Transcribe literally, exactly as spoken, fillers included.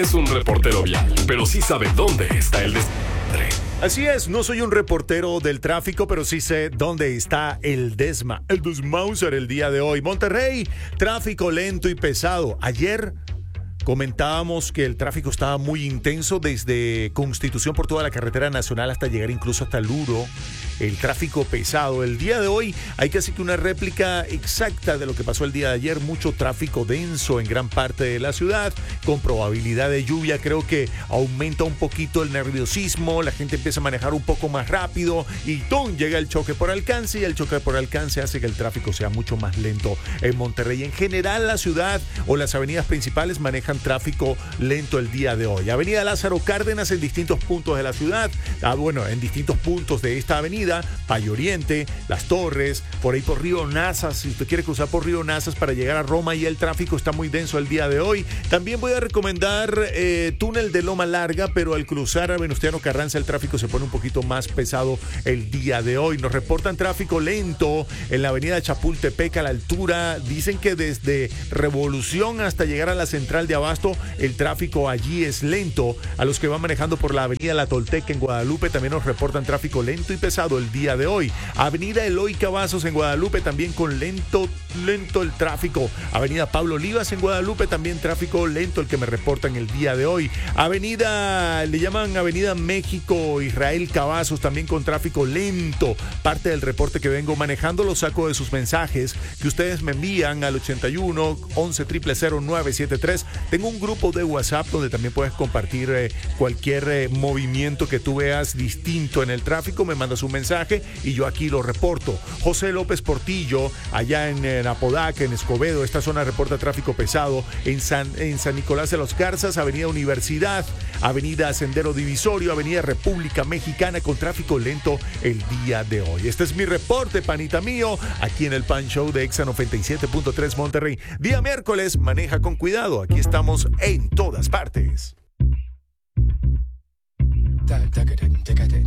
es un reportero vial, pero sí sabe dónde está el desmadre. Así es, no soy un reportero del tráfico, pero sí sé dónde está el desma, el desmauser el día de hoy. Monterrey, tráfico lento y pesado. Ayer comentábamos que el tráfico estaba muy intenso desde Constitución por toda la carretera nacional hasta llegar incluso hasta Luro. El tráfico pesado. El día de hoy hay casi que una réplica exacta de lo que pasó el día de ayer. Mucho tráfico denso en gran parte de la ciudad, con probabilidad de lluvia. Creo que aumenta un poquito el nerviosismo. La gente empieza a manejar un poco más rápido y ¡tum! Llega el choque por alcance, y el choque por alcance hace que el tráfico sea mucho más lento en Monterrey. En general, la ciudad o las avenidas principales manejan tráfico lento el día de hoy. Avenida Lázaro Cárdenas en distintos puntos de la ciudad. Ah, bueno, en distintos puntos de esta avenida. Valle Oriente, Las Torres, por ahí por Río Nazas. Si usted quiere cruzar por Río Nazas para llegar a Roma, y el tráfico está muy denso el día de hoy. También voy a recomendar eh, túnel de Loma Larga, pero al cruzar a Venustiano Carranza el tráfico se pone un poquito más pesado el día de hoy. Nos reportan tráfico lento en la avenida Chapultepec a la altura. Dicen que desde Revolución hasta llegar a la central de Abasto, el tráfico allí es lento. A los que van manejando por la avenida La Tolteca en Guadalupe también nos reportan tráfico lento y pesado el día de hoy. Avenida Eloy Cavazos en Guadalupe también con lento, lento el tráfico. Avenida Pablo Olivas en Guadalupe también tráfico lento el que me reportan el día de hoy. Avenida, le llaman Avenida México Israel Cavazos también con tráfico lento. Parte del reporte que vengo manejando lo saco de sus mensajes que ustedes me envían al ochenta y uno, once, cero cero cero, nueve siete tres. Tengo un grupo de WhatsApp donde también puedes compartir eh, cualquier eh, movimiento que tú veas distinto en el tráfico. Me mandas un mensaje y yo aquí lo reporto. José López Portillo, allá en, en Apodaca, en Escobedo, esta zona reporta tráfico pesado. En San, en San Nicolás de los Garzas, Avenida Universidad, Avenida Sendero Divisorio, Avenida República Mexicana con tráfico lento el día de hoy. Este es mi reporte, panita mío, aquí en el Pan Show de Exa noventa y siete punto tres Monterrey. Día miércoles, maneja con cuidado. Aquí estamos en todas partes.